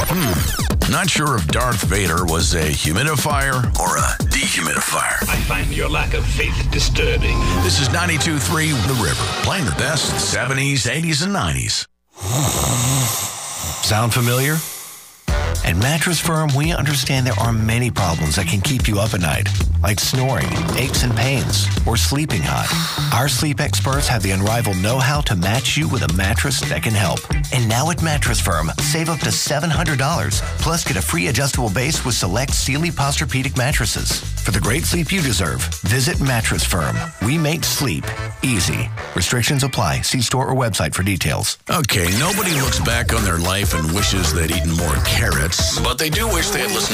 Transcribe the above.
Not sure if Darth Vader was a humidifier or a dehumidifier. I find your lack of faith disturbing. This is 92.3 The River, playing the best 70s, 80s, and 90s. Sound familiar? At Mattress Firm, we understand there are many problems that can keep you up at night, like snoring, aches and pains, or sleeping hot. Our sleep experts have the unrivaled know-how to match you with a mattress that can help. And now at Mattress Firm, save up to $700, plus get a free adjustable base with select Sealy Posturepedic mattresses. For the great sleep you deserve, visit Mattress Firm. We make sleep easy. Restrictions apply. See store or website for details. Okay, nobody looks back on their life and wishes they'd eaten more carrots, but they do wish they had listened